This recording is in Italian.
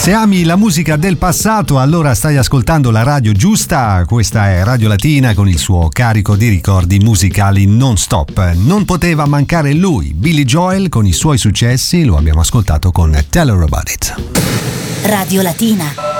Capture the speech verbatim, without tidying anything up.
Se ami la musica del passato, allora stai ascoltando la radio giusta. Questa è Radio Latina con il suo carico di ricordi musicali non stop. Non poteva mancare lui, Billy Joel, con i suoi successi. Lo abbiamo ascoltato con Tell Her About It. Radio Latina.